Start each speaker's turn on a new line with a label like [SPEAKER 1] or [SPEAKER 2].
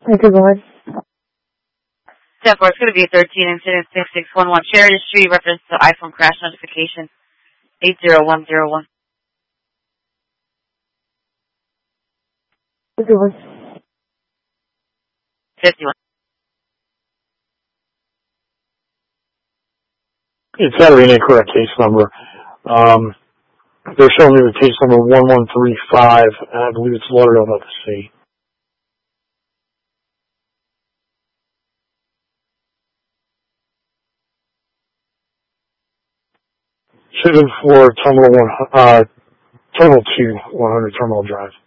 [SPEAKER 1] Okay, go ahead.
[SPEAKER 2] 10-4, it's going to be a 13 incident 6611. Sheridan Street, reference to iPhone crash notification 80101.
[SPEAKER 1] Okay, go ahead.
[SPEAKER 2] 51.
[SPEAKER 3] It's got to be an incorrect case number. They're showing me the case number 1135, and I believe it's Lauderdale, not the C. Should have been for Terminal 2, 100 Terminal Drive.